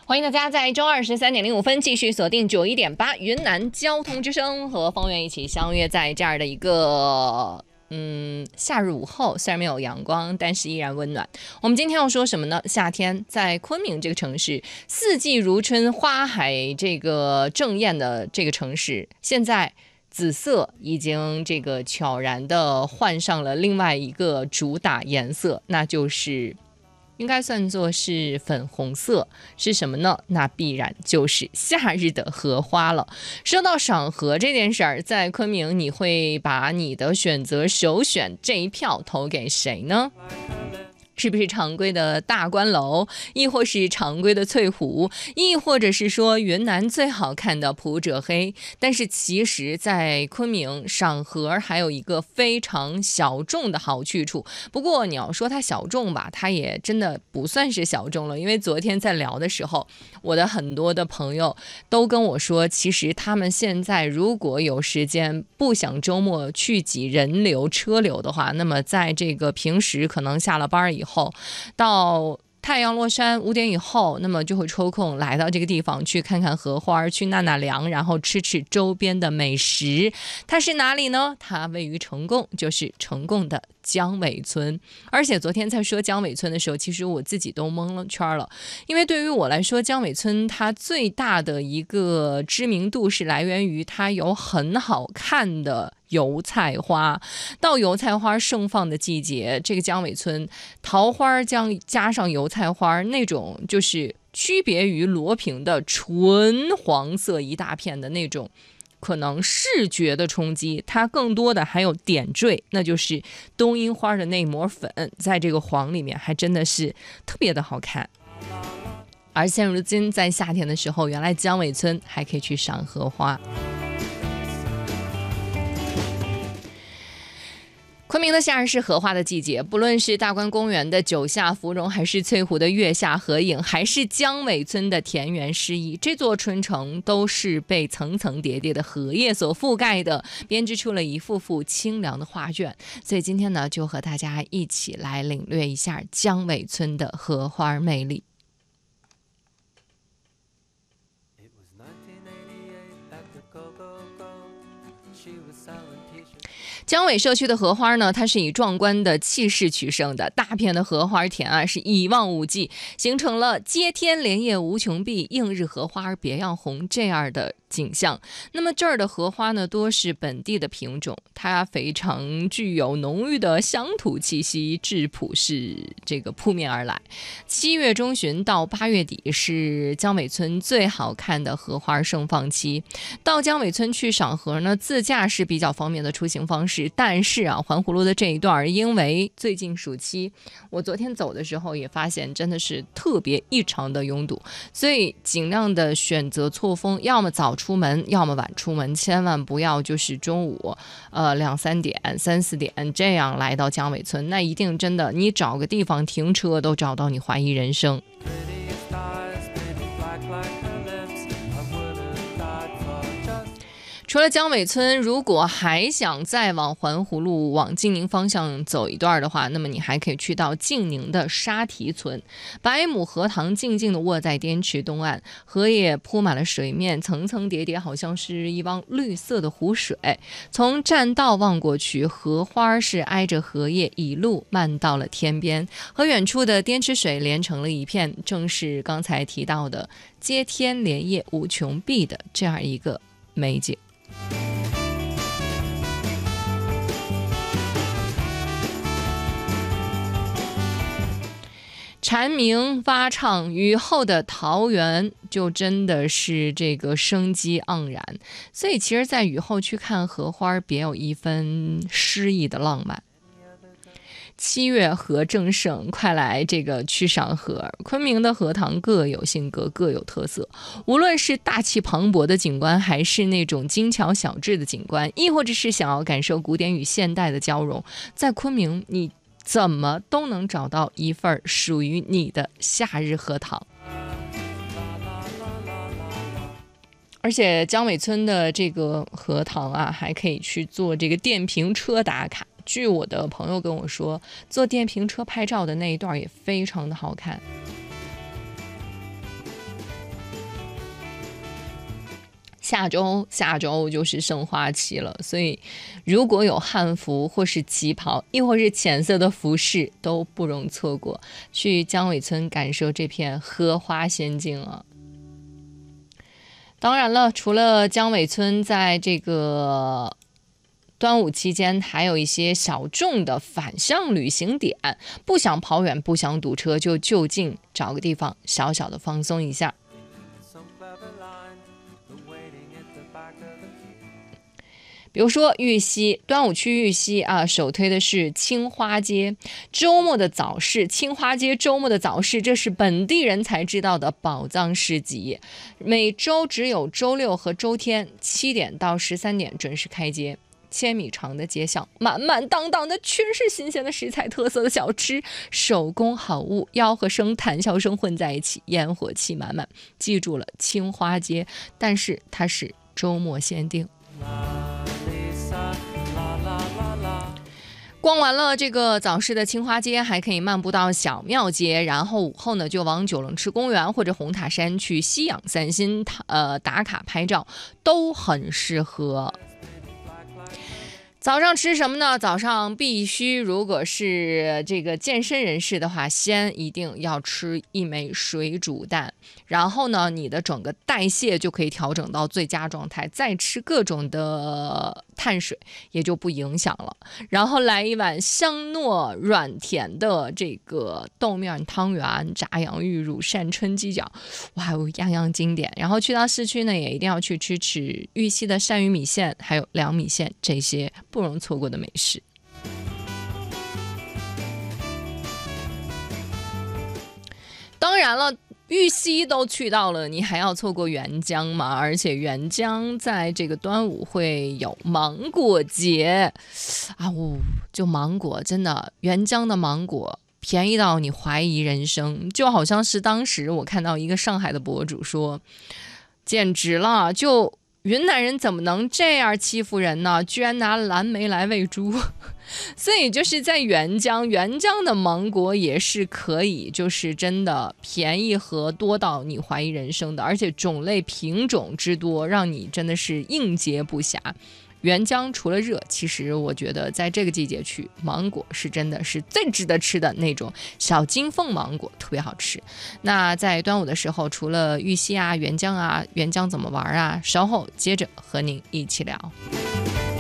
欢迎大家在周二13:05继续锁定91.8云南交通之声，和方圆一起相约在这样的一个夏日午后，虽然没有阳光，但是依然温暖。我们今天要说什么呢？夏天在昆明这个城市，四季如春，花海这个正艳的这个城市，现在紫色已经这个悄然的换上了另外一个主打颜色，那就是应该算作是粉红色。是什么呢？那必然就是夏日的荷花了。说到赏荷这件事儿，在昆明你会把你的选择首选这一票投给谁呢？是不是常规的大观楼，亦或是常规的翠湖，亦或者是说云南最好看的普者黑？但是其实在昆明赏荷还有一个非常小众的好去处。不过你要说它小众吧，它也真的不算是小众了。因为昨天在聊的时候，我的很多的朋友都跟我说，其实他们现在如果有时间，不想周末去挤人流车流的话，那么在这个平时可能下了班以后，到太阳落山5点以后，那么就会抽空来到这个地方去看看荷花，去纳纳凉，然后吃吃周边的美食。它是哪里呢？它位于成贡，就是成贡的江尾村。而且昨天在说江尾村的时候，其实我自己都蒙了圈了。因为对于我来说，江尾村它最大的一个知名度是来源于它有很好看的油菜花。到油菜花盛放的季节，这个江尾村桃花加上油菜花，那种就是区别于罗平的纯黄色一大片的那种可能视觉的冲击，它更多的还有点缀，那就是冬樱花的那抹粉在这个黄里面，还真的是特别的好看。而现如今在夏天的时候，原来江尾村还可以去赏荷花。昆明的夏日是荷花的季节，不论是大观公园的九下芙蓉，还是翠湖的月下合影，还是江尾村的田园诗意，这座春城都是被层层叠叠的荷叶所覆盖的，编织出了一幅幅清凉的画卷。所以今天呢，就和大家一起来领略一下江尾村的荷花魅力。江尾社区的荷花呢，它是以壮观的气势取胜的，大片的荷花田啊是一望无际，形成了接天莲叶无穷碧，映日荷花别样红这样的景象。那么这儿的荷花呢，多是本地的品种，它非常具有浓郁的乡土气息，质朴是这个扑面而来。7月中旬到8月底是江尾村最好看的荷花盛放期。到江尾村去赏荷呢，自驾是比较方便的出行方式，但是啊，环湖路的这一段，因为最近暑期，我昨天走的时候也发现真的是特别异常的拥堵，所以尽量的选择错峰，要么早出门，要么晚出门，千万不要就是中午2、3点、3、4点这样来到江尾村，那一定真的你找个地方停车都找到你怀疑人生。除了江尾村，如果还想再往环湖路往晋宁方向走一段的话，那么你还可以去到晋宁的沙堤村。百亩荷塘静静地卧在滇池东岸，荷叶铺满了水面，层层叠叠，好像是一汪绿色的湖水。从栈道望过去，荷花是挨着荷叶一路漫到了天边，和远处的滇池水连成了一片，正是刚才提到的接天莲叶无穷碧的这样一个美景。蝉鸣蛙唱，雨后的桃源就真的是这个生机盎然，所以其实在雨后去看荷花，别有一分诗意的浪漫。7月荷正盛，快来这个去赏荷。昆明的荷塘各有性格，各有特色，无论是大气磅礴的景观，还是那种精巧小致的景观，亦或者是想要感受古典与现代的交融，在昆明你怎么都能找到一份属于你的夏日荷塘。而且江尾村的这个荷塘啊，还可以去做这个电瓶车打卡。据我的朋友跟我说，坐电瓶车拍照的那一段也非常的好看。 下周就是盛花期了，所以如果有汉服或是旗袍，亦或是浅色的服饰，都不容错过，去江尾村感受这片荷花仙境啊。当然了，除了江尾村，在这个端午期间还有一些小众的返乡旅行点，不想跑远，不想堵车，就就近找个地方小小的放松一下。比如说玉溪，端午去玉溪啊，首推的是青花街，周末的早市，青花街周末的早市，这是本地人才知道的宝藏市集，每周只有周六和周天7点到13点准时开街。千米长的街巷，满满当当的全是新鲜的食材、特色的小吃、手工好物，吆喝声、谈笑声混在一起，烟火气满满。记住了，青花街，但是它是周末限定。逛完了这个早市的青花街，还可以漫步到小庙街，然后午后呢就往九龙池公园或者红塔山去夕阳散心，打卡拍照都很适合。早上吃什么呢？早上必须，如果是这个健身人士的话，先一定要吃一枚水煮蛋，然后呢，你的整个代谢就可以调整到最佳状态，再吃各种的碳水也就不影响了。然后来一碗香糯软甜的这个豆面汤圆、炸洋芋乳、扇春鸡脚，哇，样样经典。然后去到市区呢，也一定要去吃玉溪的鳝鱼米线，还有凉米线，这些不容错过的美食。当然了，玉溪都去到了，你还要错过沅江吗？而且沅江在这个端午会有芒果节啊，就芒果，真的沅江的芒果便宜到你怀疑人生，就好像是当时我看到一个上海的博主说，简直了，就云南人怎么能这样欺负人呢？居然拿蓝莓来喂猪。所以就是在沅江的芒果也是可以，就是真的便宜和多到你怀疑人生的，而且种类品种之多，让你真的是应接不暇。沅江除了热，其实我觉得在这个季节去芒果是真的是最值得吃的那种小金凤芒果，特别好吃。那在端午的时候，除了玉溪啊、沅江怎么玩啊？稍后接着和您一起聊。